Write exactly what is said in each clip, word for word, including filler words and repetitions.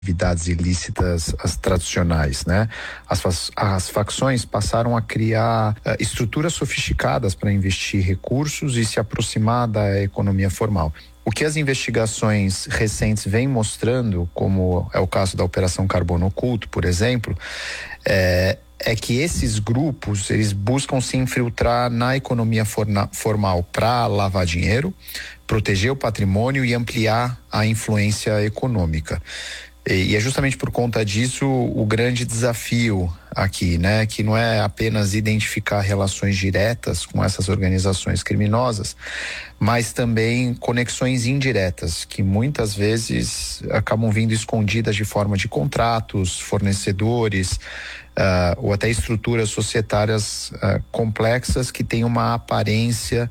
atividades ilícitas as tradicionais, né? As, as facções passaram a criar uh, estruturas sofisticadas para investir recursos e se aproximar da economia formal. O que as investigações recentes vêm mostrando, como é o caso da Operação Carbono Oculto, por exemplo, é, é que esses grupos, eles buscam se infiltrar na economia forna, formal para lavar dinheiro, proteger o patrimônio e ampliar a influência econômica. E é justamente por conta disso o grande desafio aqui, né? Que não é apenas identificar relações diretas com essas organizações criminosas, mas também conexões indiretas, que muitas vezes acabam vindo escondidas de forma de contratos, fornecedores, uh, ou até estruturas societárias uh, complexas que têm uma aparência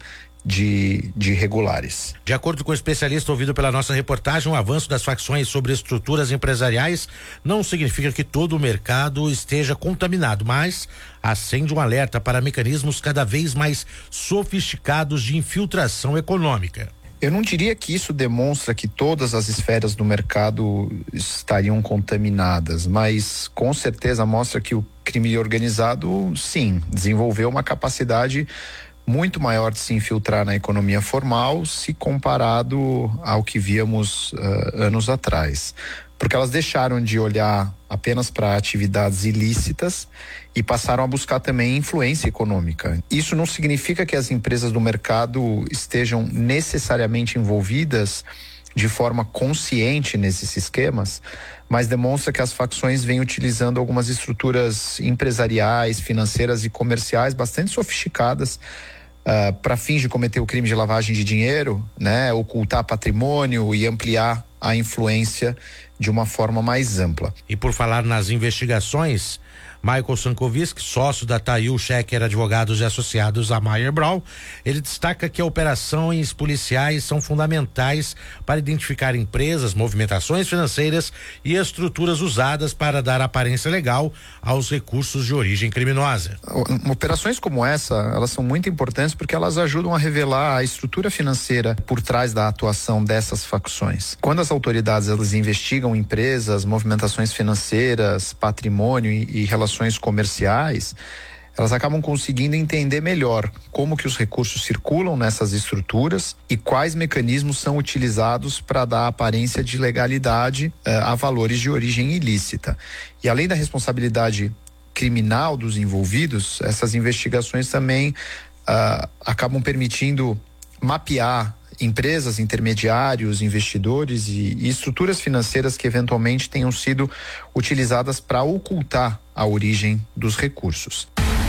De, de regulares. De acordo com o especialista ouvido pela nossa reportagem, o avanço das facções sobre estruturas empresariais não significa que todo o mercado esteja contaminado, mas acende um alerta para mecanismos cada vez mais sofisticados de infiltração econômica. Eu não diria que isso demonstra que todas as esferas do mercado estariam contaminadas, mas com certeza mostra que o crime organizado, sim, desenvolveu uma capacidade muito maior de se infiltrar na economia formal se comparado ao que víamos uh, anos atrás. Porque elas deixaram de olhar apenas para atividades ilícitas e passaram a buscar também influência econômica. Isso não significa que as empresas do mercado estejam necessariamente envolvidas de forma consciente nesses esquemas, mas demonstra que as facções vêm utilizando algumas estruturas empresariais, financeiras e comerciais bastante sofisticadas Uh, para fins de cometer o crime de lavagem de dinheiro, né, ocultar patrimônio e ampliar a influência de uma forma mais ampla. E por falar nas investigações, Michael Sankovic, sócio da Thail Schecker Advogados e Associados a Mayer Brown, ele destaca que operações policiais são fundamentais para identificar empresas, movimentações financeiras e estruturas usadas para dar aparência legal aos recursos de origem criminosa. Operações como essa, elas são muito importantes porque elas ajudam a revelar a estrutura financeira por trás da atuação dessas facções. Quando as autoridades elas investigam empresas, movimentações financeiras, patrimônio e, e relações comerciais, elas acabam conseguindo entender melhor como que os recursos circulam nessas estruturas e quais mecanismos são utilizados para dar aparência de legalidade uh, a valores de origem ilícita. E além da responsabilidade criminal dos envolvidos, essas investigações também uh, acabam permitindo mapear empresas, intermediários, investidores e, e estruturas financeiras que eventualmente tenham sido utilizadas para ocultar a origem dos recursos.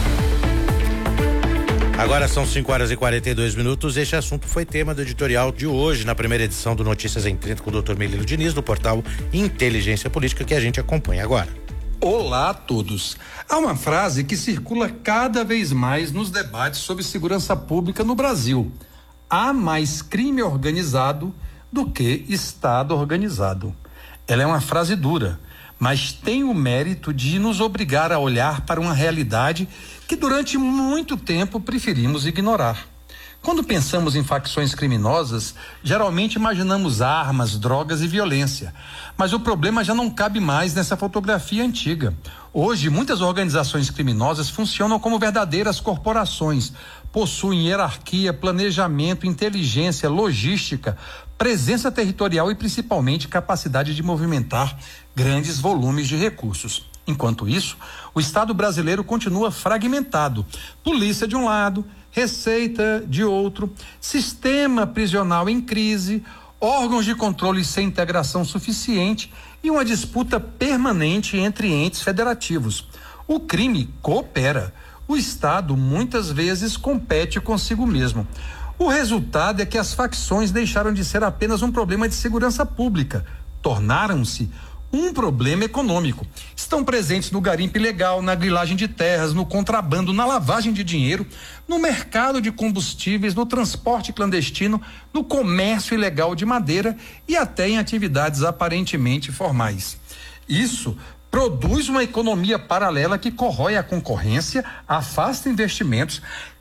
Agora são cinco horas e quarenta e dois minutos. Este assunto foi tema do editorial de hoje, na primeira edição do Notícias em trinta com o doutor Melilo Diniz, do portal Inteligência Política, que a gente acompanha agora. Olá a todos. Há uma frase que circula cada vez mais nos debates sobre segurança pública no Brasil. Há mais crime organizado do que Estado organizado. Ela é uma frase dura, mas tem o mérito de nos obrigar a olhar para uma realidade que durante muito tempo preferimos ignorar. Quando pensamos em facções criminosas, geralmente imaginamos armas, drogas e violência. Mas o problema já não cabe mais nessa fotografia antiga. Hoje, muitas organizações criminosas funcionam como verdadeiras corporações. Possuem hierarquia, planejamento, inteligência, logística, presença territorial e principalmente capacidade de movimentar grandes volumes de recursos. Enquanto isso, o Estado brasileiro continua fragmentado. Polícia de um lado, Receita de outro, sistema prisional em crise, órgãos de controle sem integração suficiente e uma disputa permanente entre entes federativos. O crime coopera. O Estado muitas vezes compete consigo mesmo. O resultado é que as facções deixaram de ser apenas um problema de segurança pública, tornaram-se um problema econômico. Estão presentes no garimpo ilegal, na grilagem de terras, no contrabando, na lavagem de dinheiro, no mercado de combustíveis, no transporte clandestino, no comércio ilegal de madeira e até em atividades aparentemente formais. Isso produz uma economia paralela que corrói a concorrência, afasta investimentos,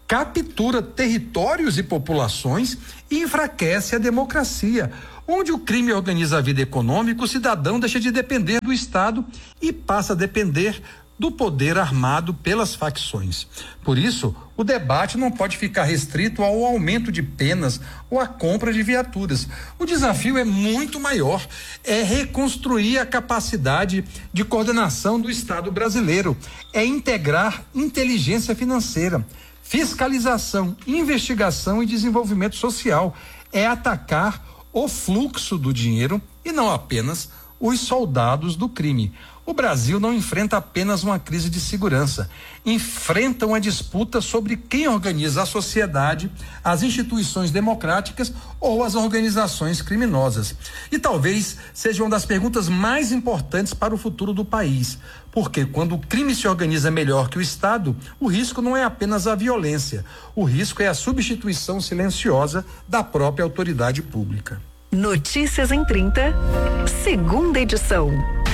captura territórios e populações e enfraquece a democracia. Onde o crime organiza a vida econômica, o cidadão deixa de depender do Estado e passa a depender do poder armado pelas facções. Por isso, o debate não pode ficar restrito ao aumento de penas ou à compra de viaturas. O desafio é muito maior, é reconstruir a capacidade de coordenação do Estado brasileiro, é integrar inteligência financeira, fiscalização, investigação e desenvolvimento social, é atacar o fluxo do dinheiro e não apenas os soldados do crime. O Brasil não enfrenta apenas uma crise de segurança, enfrenta uma disputa sobre quem organiza a sociedade, as instituições democráticas ou as organizações criminosas. E talvez seja uma das perguntas mais importantes para o futuro do país, porque quando o crime se organiza melhor que o Estado, o risco não é apenas a violência, o risco é a substituição silenciosa da própria autoridade pública. Notícias em trinta, segunda edição.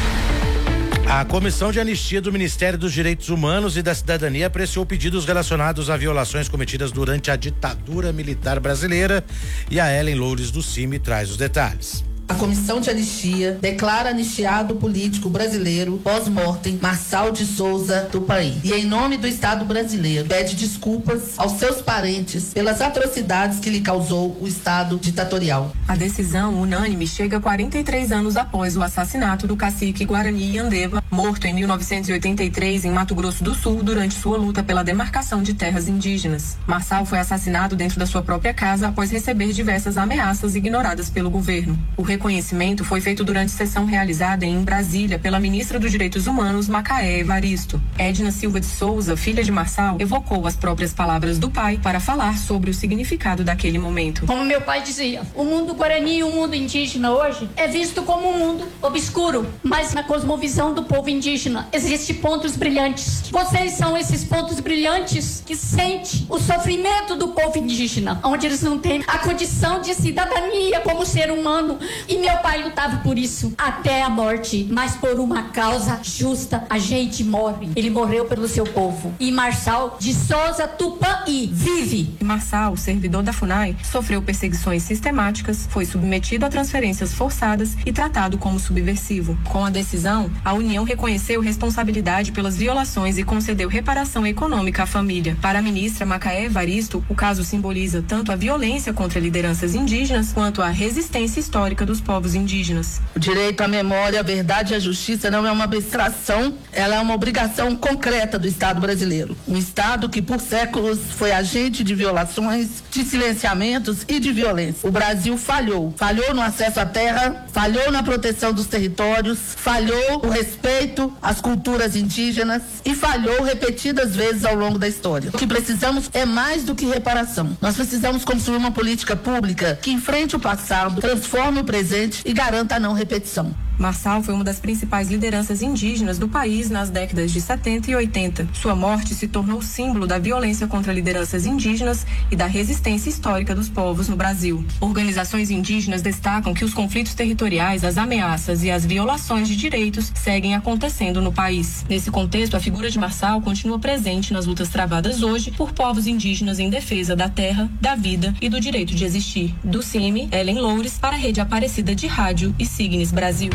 A Comissão de Anistia do Ministério dos Direitos Humanos e da Cidadania apreciou pedidos relacionados a violações cometidas durante a ditadura militar brasileira e a Ellen Loures do CIMI traz os detalhes. A Comissão de Anistia declara anistiado o político brasileiro pós-mortem Marçal de Souza do país. E em nome do Estado brasileiro, pede desculpas aos seus parentes pelas atrocidades que lhe causou o Estado ditatorial. A decisão unânime chega quarenta e três anos após o assassinato do cacique Guarani Yandeva, morto em mil novecentos e oitenta e três em Mato Grosso do Sul durante sua luta pela demarcação de terras indígenas. Marçal foi assassinado dentro da sua própria casa após receber diversas ameaças ignoradas pelo governo. O reconhecimento foi feito durante sessão realizada em Brasília pela ministra dos Direitos Humanos, Macaé Evaristo. Edna Silva de Souza, filha de Marçal, evocou as próprias palavras do pai para falar sobre o significado daquele momento. Como meu pai dizia, o mundo guarani e o mundo indígena hoje é visto como um mundo obscuro, mas na cosmovisão do povo indígena existem pontos brilhantes. Vocês são esses pontos brilhantes que sentem o sofrimento do povo indígena, onde eles não têm a condição de cidadania como ser humano. E meu pai lutava por isso até a morte, mas por uma causa justa a gente morre. Ele morreu pelo seu povo. E Marçal de Souza Tupã-I vive. Marçal, servidor da FUNAI, sofreu perseguições sistemáticas, foi submetido a transferências forçadas e tratado como subversivo. Com a decisão, a União reconheceu responsabilidade pelas violações e concedeu reparação econômica à família. Para a ministra Macaé Evaristo, o caso simboliza tanto a violência contra lideranças indígenas quanto a resistência histórica dos povos indígenas. O direito à memória, à verdade e à justiça não é uma abstração, ela é uma obrigação concreta do Estado brasileiro. Um Estado que por séculos foi agente de violações, de silenciamentos e de violência. O Brasil falhou. Falhou no acesso à terra, falhou na proteção dos territórios, falhou o respeito às culturas indígenas e falhou repetidas vezes ao longo da história. O que precisamos é mais do que reparação. Nós precisamos construir uma política pública que enfrente o passado, transforme o presente e garanta a não repetição. Marçal foi uma das principais lideranças indígenas do país nas décadas de setenta e oitenta. Sua morte se tornou símbolo da violência contra lideranças indígenas e da resistência histórica dos povos no Brasil. Organizações indígenas destacam que os conflitos territoriais, as ameaças e as violações de direitos seguem acontecendo no país. Nesse contexto, a figura de Marçal continua presente nas lutas travadas hoje por povos indígenas em defesa da terra, da vida e do direito de existir. Do CIMI, Ellen Loures, para a Rede Aparecida de Rádio e Signes Brasil.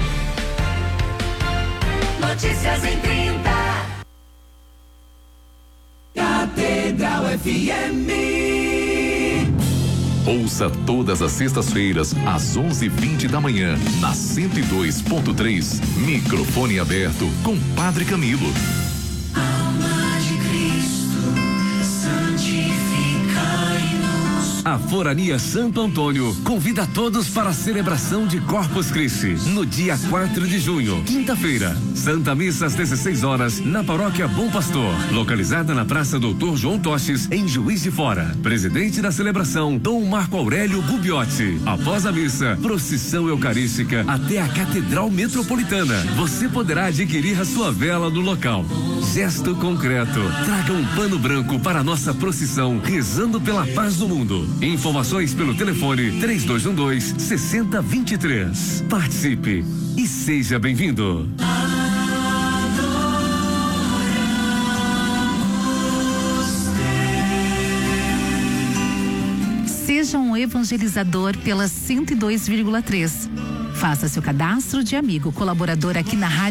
Notícias em trinta. Catedral F M. Ouça todas as sextas-feiras, às onze e vinte da manhã, na cento e dois ponto três. Microfone aberto com Padre Camilo. Alma de Cristo, santificai-nos. A Forania Santo Antônio convida todos para a celebração de Corpus Christi, no dia quatro de junho, quinta-feira. Santa Missa às dezesseis horas, na Paróquia Bom Pastor, localizada na Praça Doutor João Toches, em Juiz de Fora. Presidente da celebração, Dom Marco Aurélio Gubiotti. Após a missa, procissão eucarística até a Catedral Metropolitana. Você poderá adquirir a sua vela no local. Gesto concreto. Traga um pano branco para a nossa procissão, rezando pela paz do mundo. Informações pelo telefone três dois um dois, seis zero dois três. Participe e seja bem-vindo. Seja um evangelizador pela cento e dois vírgula três. Faça seu cadastro de amigo colaborador aqui na Rádio